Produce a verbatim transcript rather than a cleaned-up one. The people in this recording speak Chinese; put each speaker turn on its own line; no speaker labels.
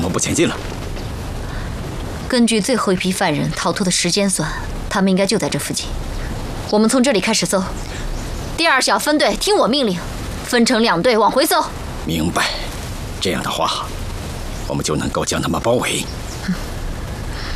么不前进了？
根据最后一批犯人逃脱的时间算，他们应该就在这附近。我们从这里开始搜。第二小分队听我命令，分成两队往回搜。
明白。这样的话，我们就能够将他们包围，